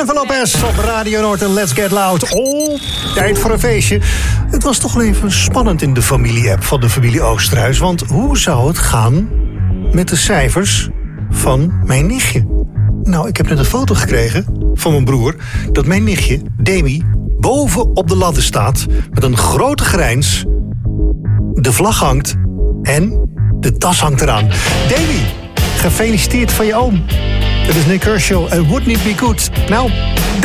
Jennifer Lopez op Radio Noord en Let's Get Loud. Oh, tijd voor een feestje. Het was toch wel even spannend in de familie-app van de familie Oosterhuis. Want hoe zou het gaan met de cijfers van mijn nichtje? Nou, ik heb net een foto gekregen van mijn broer dat mijn nichtje, Demi, boven op de ladder staat met een grote grijns. De vlag hangt en de tas hangt eraan. Demi, gefeliciteerd van je oom. Dit is Nick Kershaw en Wouldn't It Be Good? Nou,